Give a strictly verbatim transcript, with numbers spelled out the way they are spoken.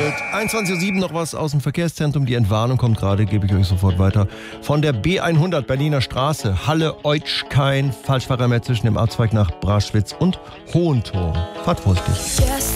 einundzwanzig Uhr sieben noch was aus dem Verkehrszentrum. Die Entwarnung kommt gerade, gebe ich euch sofort weiter. Von der B hundert Berliner Straße, Halle-Eutsch, kein Falschfahrer mehr zwischen dem Abzweig nach Braschwitz und Hohentor. Fahrt vorsichtig.